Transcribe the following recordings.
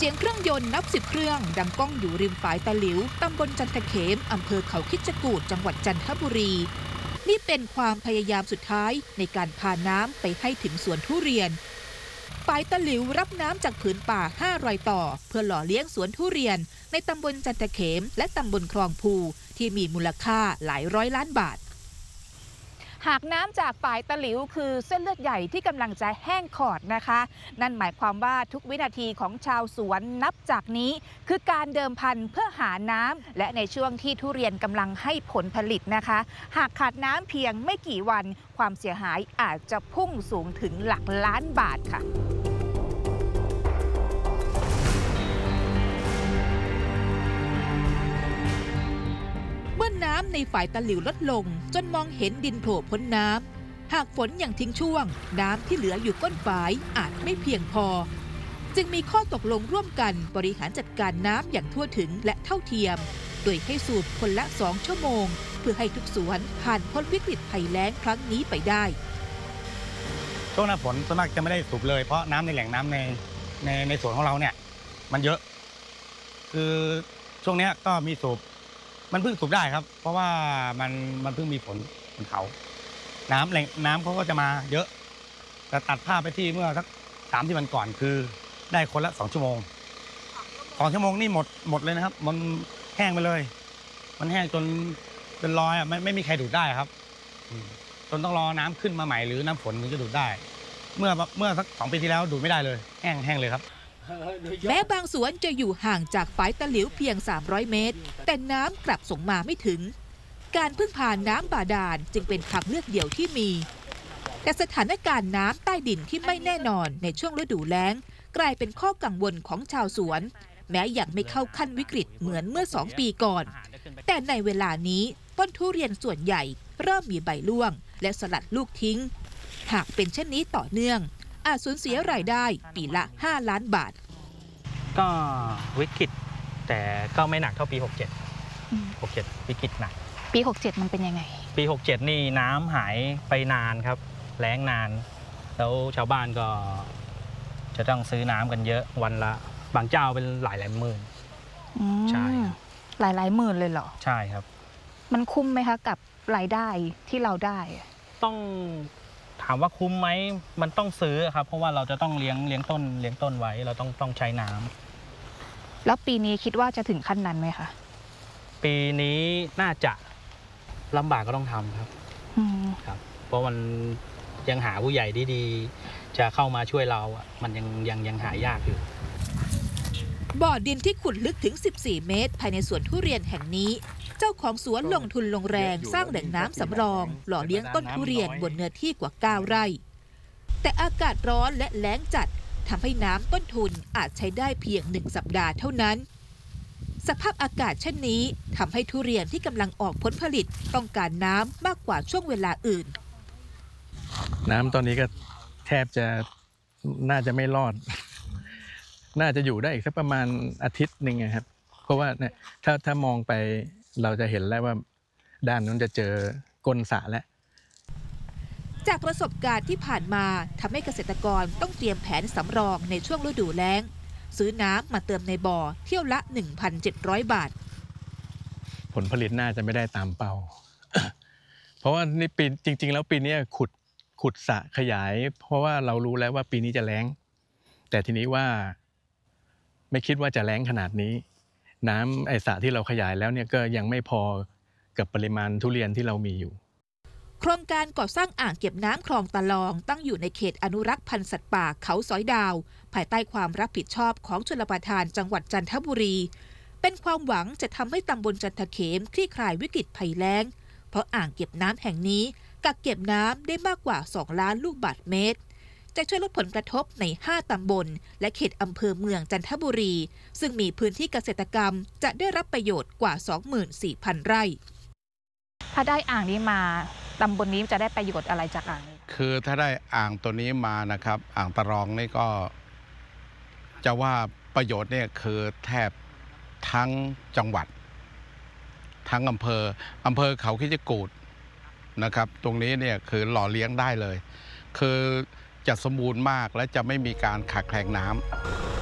สียงเครื่องยนต์นับ10เครื่องดังก้องอยู่ริมฝายตะหลิวตำบลจันทเขมอำเภอเขาคิดจกูฏจังหวัดจันทบุรีนี่เป็นความพยายามสุดท้ายในการพาน้ำไปให้ถึงสวนทุเรียนฝายตะหลิวรับน้ำจากผืนป่า5 รอยต่อเพื่อหล่อเลี้ยงสวนทุเรียนในตำบลจันทเขมและตำบลคลองภูที่มีมูลค่าหลายร้อยล้านบาทหากน้ำจากฝายตะหลิวคือเส้นเลือดใหญ่ที่กำลังจะแห้งขอดนะคะนั่นหมายความว่าทุกวินาทีของชาวสวนนับจากนี้คือการเดิมพันเพื่อหาน้ำและในช่วงที่ทุเรียนกำลังให้ผลผลิตนะคะหากขาดน้ำเพียงไม่กี่วันความเสียหายอาจจะพุ่งสูงถึงหลักล้านบาทค่ะเมื่อน้ำในฝายตะหลิวลดลงจนมองเห็นดินโผล่พ้นน้ำหากฝนยังทิ้งช่วงน้ำที่เหลืออยู่ก้นฝายอาจไม่เพียงพอจึงมีข้อตกลงร่วมกันบริหารจัดการน้ำอย่างทั่วถึงและเท่าเทียมโดยให้สูบคนละ2 ชั่วโมงเพื่อให้ทุกสวนผ่านพ้นวิกฤตภัยแล้งครั้งนี้ไปได้ช่วงหน้าฝนส่วนมากจะไม่ได้สูบเลยเพราะน้ำในแหล่งน้ำในสวนของเราเนี่ยมันเยอะคือช่วงนี้ก็มีสูบมันเพิ่งสูบได้ครับเพราะว่ามันเพิ่งมีฝนบนเขาแหล่งน้ำเขาก็จะมาเยอะแต่ตัดภาพไปที่เมื่อสัก3 วันก่อนคือได้คนละ2 ชั่วโมง2 ชั่วโมงนี่หมดเลยนะครับมันแห้งไปเลยมันแห้งจนเป็นรอยไม่มีใครดูดได้ครับจนต้องรอน้ำขึ้นมาใหม่หรือน้ำฝนถึงจะดูดได้เมื่อสัก2 ปีที่แล้วดูดไม่ได้เลยแห้งเลยครับแม้บางสวนจะอยู่ห่างจากฝายตะหลิวเพียง300 เมตรแต่น้ำกลับส่งมาไม่ถึงการพึ่งพาน้ำบาดาลจึงเป็นทางเลือกเดียวที่มีแต่สถานการณ์น้ำใต้ดินที่ไม่แน่นอนในช่วงฤดูแล้งกลายเป็นข้อกังวลของชาวสวนแม้ยังไม่เข้าขั้นวิกฤตเหมือนเมื่อ2 ปีก่อนแต่ในเวลานี้ต้นทุเรียนส่วนใหญ่เริ่มมีใบร่วงและสลัดลูกทิ้งหากเป็นเช่นนี้ต่อเนื่องอาจสูญเสียรายได้ปีละ5 ล้านบาทก็วิกฤตแต่ก็ไม่หนักเท่าปี67วิกฤตหนักปี67มันเป็นยังไงปี67นี่น้ำหายไปนานครับแล้งนานแล้วชาวบ้านก็จะต้องซื้อน้ำกันเยอะวันละบางเจ้าเป็นหลายหมื่นใช่หลายหมื่นเลยเหรอใช่ครับมันคุ้มไหมคะกับรายได้ที่เราได้ต้องถามว่าคุ้มไหมมันต้องซื้อครับเพราะว่าเราจะต้องเลี้ยงต้นไว้เราต้องใช้น้ำแล้วปีนี้คิดว่าจะถึงขั้นนั้นไหมคะปีนี้น่าจะลำบากก็ต้องทำครับครับเพราะมันยังหาผู้ใหญ่ดีๆจะเข้ามาช่วยเรามันยังหายากอยู่บ่อดินที่ขุดลึกถึง14 เมตรภายในสวนทุเรียนแห่งนี้เจ้าของสวนลงทุนลงแรงสร้างแหล่งน้ำสำรองหล่อเลี้ยงต้นทุเรียนบนเนื้อที่กว่า9 ไร่แต่อากาศร้อนและแล้งจัดทำให้น้ำต้นทุนอาจใช้ได้เพียง1 สัปดาห์เท่านั้นสภาพอากาศเช่นนี้ทำให้ทุเรียนที่กำลังออกผลผลิตต้องการน้ำมากกว่าช่วงเวลาอื่นน้ำตอนนี้ก็แทบจะน่าจะไม่รอดน่าจะอยู่ได้อีกสักประมาณอาทิตย์นึงครับเพราะว่าเนี่ยถ้ามองไปเราจะเห็นแล้วว่าด้านนั้นจะเจอก้นสระแล้วจากประสบการณ์ที่ผ่านมาทำให้เกษตรกรต้องเตรียมแผนสำรองในช่วงฤดูแล้งซื้อน้ำมาเติมในบ่อเที่ยวละ 1,700 บาทผลผลิตน่าจะไม่ได้ตามเป้า เพราะว่านี่ปีจริงๆแล้วปีนี้ขุดสระขยายเพราะว่าเรารู้แล้วว่าปีนี้จะแล้งแต่ทีนี้ว่าไม่คิดว่าจะแล้งขนาดนี้น้ำสระที่เราขยายแล้วเนี่ยก็ยังไม่พอกับปริมาณทุเรียนที่เรามีอยู่โครงการก่อสร้างอ่างเก็บน้ำคลองตะลองตั้งอยู่ในเขตอนุรักษ์พันธุ์สัตว์ป่าเขาสอยดาวภายใต้ความรับผิดชอบของชลประทานจังหวัดจันทบุรีเป็นความหวังจะทำให้ตำบลจันทเขมคลี่คลายวิกฤตภัยแล้งเพราะอ่างเก็บน้ำแห่งนี้กักเก็บน้ำได้มากกว่า2 ล้านลูกบาศก์เมตรจะช่วยลดผลกระทบใน5 ตำบลและเขตอำเภอเมืองจันทบุรีซึ่งมีพื้นที่เกษตรกรรมจะได้รับประโยชน์กว่า 24,000 ไร่ถ้าได้อ่างนี้มาตำบลนี้จะได้ประโยชน์อะไรจากอ่างนี้คือถ้าได้อ่างตัวนี้มานะครับอ่างตะรองนี่ก็จะว่าประโยชน์เนี่ยคือแทบทั้งจังหวัดทั้งอำเภอเขาคิดจกูฏนะครับตรงนี้เนี่ยคือหล่อเลี้ยงได้เลยคือจะสมบูรณ์มากและจะไม่มีการขาดแคลนน้ำ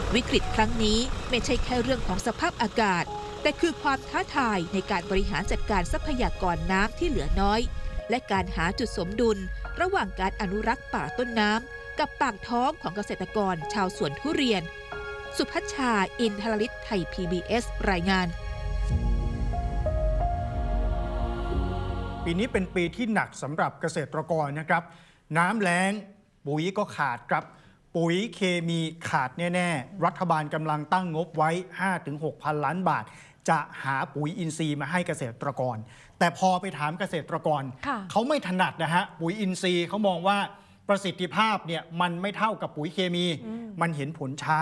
วิกฤตครั้งนี้ไม่ใช่แค่เรื่องของสภาพอากาศแต่คือความท้าทายในการบริหารจัดการทรัพยากรน้ำที่เหลือน้อยและการหาจุดสมดุลระหว่างการอนุรักษ์ป่าต้นน้ำกับปากท้องของเกษตรกรชาวสวนทุเรียนสุพัชชา อินทรลิศไทย PBS รายงานปีนี้เป็นปีที่หนักสำหรับเกษตรกรนะครับน้ำแล้งปุ๋ยก็ขาดครับปุ๋ยเคมีขาดแน่ๆรัฐบาลกำลังตั้งงบไว้ 5-6 พันล้านบาทจะหาปุ๋ยอินทรีย์มาให้เกษตรกรแต่พอไปถามเกษตรกรเขาไม่ถนัดนะฮะปุ๋ยอินทรีย์เขามองว่าประสิทธิภาพเนี่ยมันไม่เท่ากับปุ๋ยเคมีมันเห็นผลช้า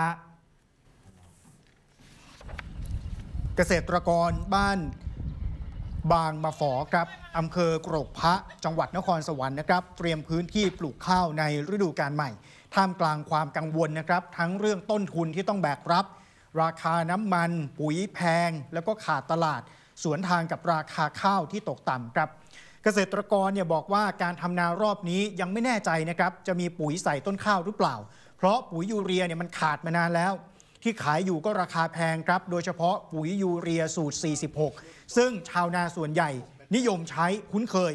เกษตรกรบ้านบางมะฝอครับอำเภอกรกพระจังหวัดนครสวรรค์นะครับเตรียมพื้นที่ปลูกข้าวในฤดูกาลใหม่ท่ามกลางความกังวลนะครับทั้งเรื่องต้นทุนที่ต้องแบกรับราคาน้ำมันปุ๋ยแพงแล้วก็ขาดตลาดสวนทางกับราคาข้าวที่ตกต่ำครับเกษตรกรเนี่ยบอกว่าการทำนารอบนี้ยังไม่แน่ใจนะครับจะมีปุ๋ยใส่ต้นข้าวหรือเปล่าเพราะปุ๋ยยูเรียเนี่ยมันขาดมานานแล้วที่ขายอยู่ก็ราคาแพงครับโดยเฉพาะปุ๋ยยูเรียสูตร 46 ซึ่งชาวนาส่วนใหญ่นิยมใช้คุ้นเคย